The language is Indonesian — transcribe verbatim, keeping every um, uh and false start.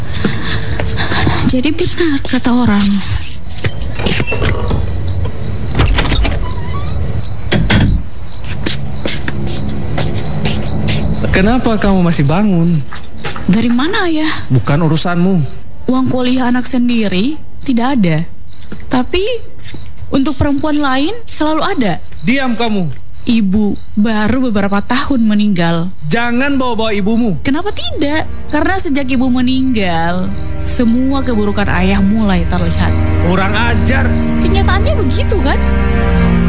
Jadi benar kata orang. Kenapa kamu masih bangun? Dari mana ya? Bukan urusanmu. Uang kuliah anak sendiri tidak ada. Tapi untuk perempuan lain selalu ada. Diam kamu. Ibu baru beberapa tahun meninggal. Jangan bawa-bawa ibumu. Kenapa tidak? Karena sejak ibu meninggal, semua keburukan ayah mulai terlihat. Kurang ajar. Kenyataannya begitu kan?